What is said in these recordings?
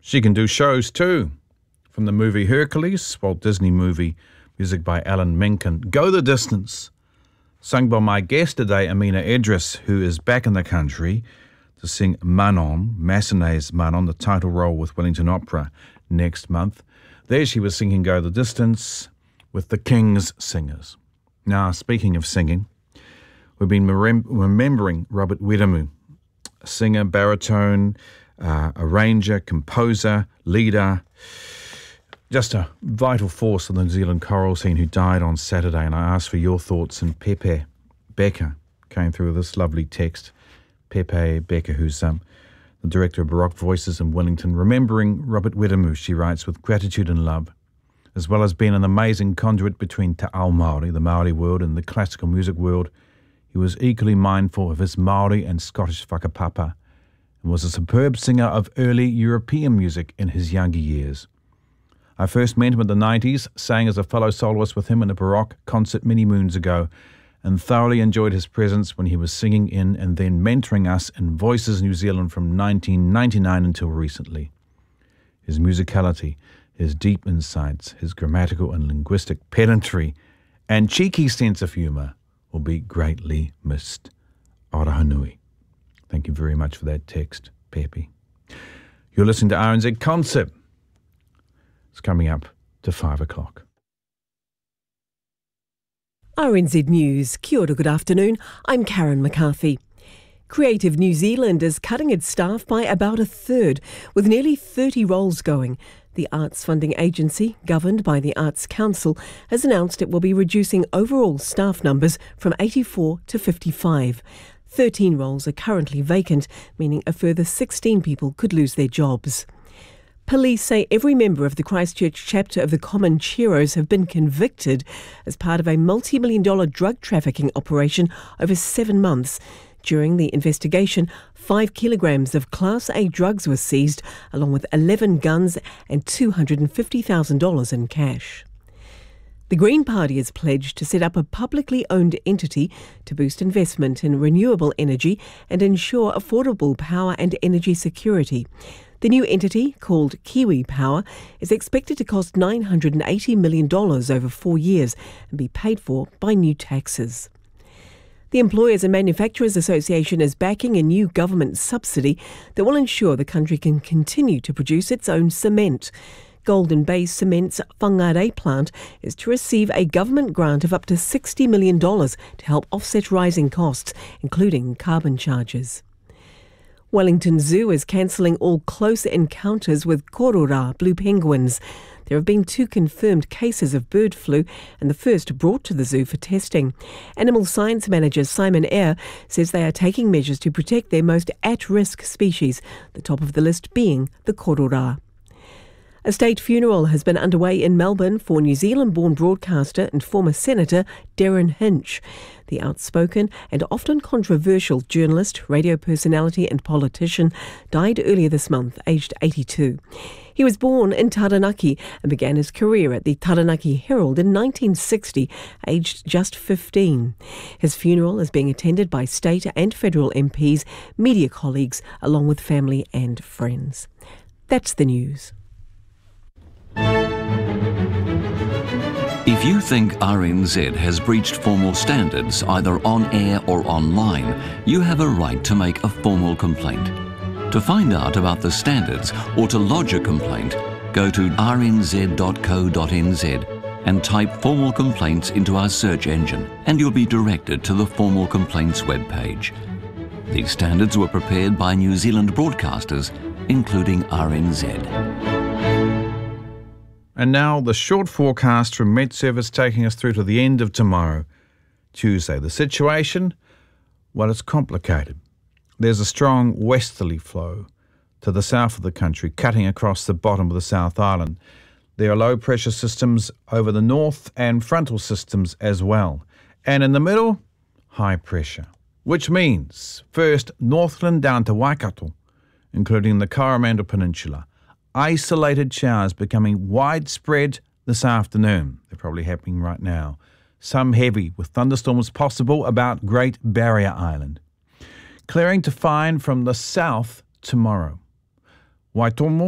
She can do shows too. From the movie Hercules, Walt Disney movie, music by Alan Menken. Go the Distance, sung by my guest today, Amina Idris, who is back in the country to sing Manon, Massenet's Manon, the title role with Wellington Opera next month. There she was singing Go the Distance with the King's Singers. Now, speaking of singing, we've been remembering Robert Wiremu, a singer, baritone, arranger, composer, leader, just a vital force of the New Zealand choral scene who died on Saturday. And I asked for your thoughts, and Pepe Becker came through with this lovely text. Pepe Becker, who's the director of Baroque Voices in Wellington, remembering Robert Wiremu, she writes, with gratitude and love, as well as being an amazing conduit between Te Ao Māori, the Māori world, and the classical music world. He was equally mindful of his Māori and Scottish whakapapa, and was a superb singer of early European music in his younger years. I first met him in the 90s, sang as a fellow soloist with him in a Baroque concert many moons ago, and thoroughly enjoyed his presence when he was singing in and then mentoring us in Voices New Zealand from 1999 until recently. His musicality, his deep insights, his grammatical and linguistic pedantry, and cheeky sense of humour will be greatly missed. Ora Hanui. Thank you very much for that text, Pepe. You're listening to RNZ Concert. It's coming up to 5 o'clock. RNZ News. Kia ora, good afternoon. I'm Karen McCarthy. Creative New Zealand is cutting its staff by about a third, with nearly 30 roles going. The arts funding agency, governed by the Arts Council, has announced it will be reducing overall staff numbers from 84 to 55. 13 roles are currently vacant, meaning a further 16 people could lose their jobs. Police say every member of the Christchurch chapter of the Comancheros have been convicted as part of a multi-million-dollar drug trafficking operation over 7 months. During the investigation, 5 kilograms of Class A drugs were seized, along with 11 guns and $250,000 in cash. The Green Party has pledged to set up a publicly owned entity to boost investment in renewable energy and ensure affordable power and energy security. The new entity, called Kiwi Power, is expected to cost $980 million over 4 years and be paid for by new taxes. The Employers and Manufacturers Association is backing a new government subsidy that will ensure the country can continue to produce its own cement. Golden Bay Cement's Whangarei plant is to receive a government grant of up to $60 million to help offset rising costs, including carbon charges. Wellington Zoo is cancelling all close encounters with korora blue penguins. There have been 2 confirmed cases of bird flu and the first brought to the zoo for testing. Animal Science Manager Simon Eyre says they are taking measures to protect their most at-risk species, the top of the list being the korora. A state funeral has been underway in Melbourne for New Zealand-born broadcaster and former Senator Derryn Hinch. The outspoken and often controversial journalist, radio personality and politician died earlier this month, aged 82. He was born in Taranaki and began his career at the Taranaki Herald in 1960, aged just 15. His funeral is being attended by state and federal MPs, media colleagues, along with family and friends. That's the news. If you think RNZ has breached formal standards either on air or online, you have a right to make a formal complaint. To find out about the standards or to lodge a complaint, go to rnz.co.nz and type formal complaints into our search engine and you'll be directed to the formal complaints webpage. These standards were prepared by New Zealand broadcasters, including RNZ. And now the short forecast from Met Service taking us through to the end of tomorrow, Tuesday. The situation, well, it's complicated. There's a strong westerly flow to the south of the country, cutting across the bottom of the South Island. There are low pressure systems over the north and frontal systems as well. And in the middle, high pressure, which means first Northland down to Waikato, including the Coromandel Peninsula. Isolated showers becoming widespread this afternoon. They're probably happening right now. Some heavy with thunderstorms possible about Great Barrier Island. Clearing to fine from the south tomorrow. Waitomo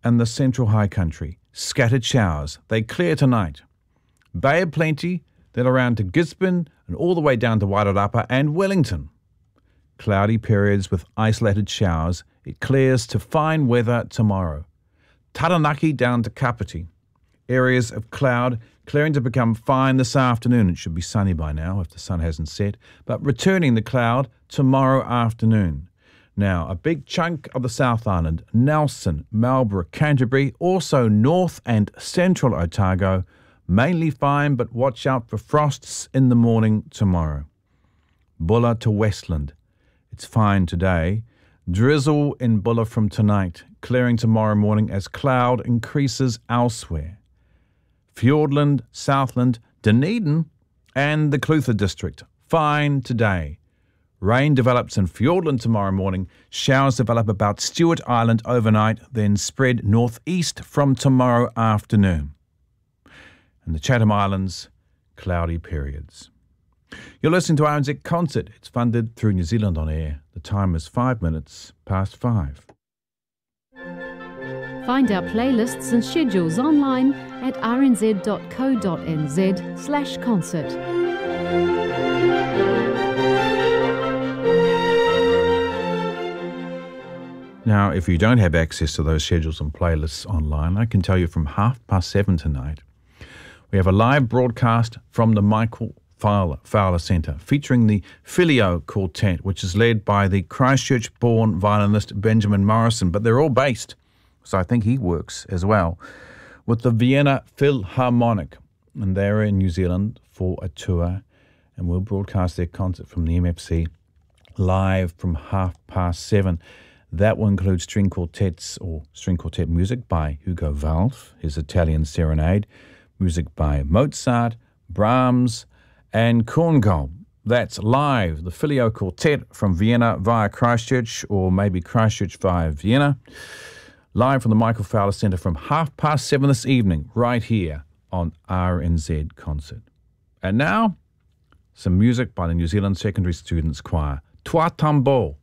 and the central high country. Scattered showers. They clear tonight. Bay of Plenty, then around to Gisborne and all the way down to Wairarapa and Wellington. Cloudy periods with isolated showers. It clears to fine weather tomorrow. Taranaki down to Kapiti. Areas of cloud clearing to become fine this afternoon. It should be sunny by now if the sun hasn't set, but returning the cloud tomorrow afternoon. Now, a big chunk of the South Island, Nelson, Marlborough, Canterbury, also North and Central Otago, mainly fine, but watch out for frosts in the morning tomorrow. Bulla to Westland. It's fine today. Drizzle in Bulla from tonight, clearing tomorrow morning as cloud increases elsewhere. Fiordland, Southland, Dunedin and the Clutha district. Fine today. Rain develops in Fiordland tomorrow morning. Showers develop about Stewart Island overnight, then spread northeast from tomorrow afternoon. And the Chatham Islands, cloudy periods. You're listening to RNZ Concert. It's funded through New Zealand On Air. The time is 5 minutes past 5. Find our playlists and schedules online at rnz.co.nz/concert. Now, if you don't have access to those schedules and playlists online, I can tell you from 7:30 tonight, we have a live broadcast from the Michael Fowler Centre featuring the Filio Quartet, which is led by the Christchurch-born violinist Benjamin Morrison, but they're all based, so I think he works as well, with the Vienna Philharmonic, and they're in New Zealand for a tour, and we'll broadcast their concert from the MFC live from 7:30. That will include string quartets or string quartet music by Hugo Valve, his Italian Serenade, music by Mozart, Brahms, and Korngold. That's live, the Filio Quartet from Vienna via Christchurch, or maybe Christchurch via Vienna. Live from the Michael Fowler Centre from 7:30 this evening, right here on RNZ Concert. And now, some music by the New Zealand Secondary Students Choir, Tua Tambo.